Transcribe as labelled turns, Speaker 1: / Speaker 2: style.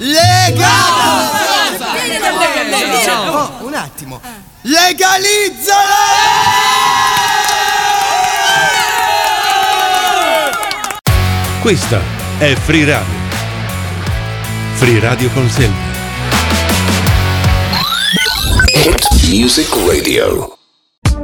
Speaker 1: Un attimo. Legalizzala!
Speaker 2: Questa è Free Radio. Free Radio consente.
Speaker 3: Hit Music Radio.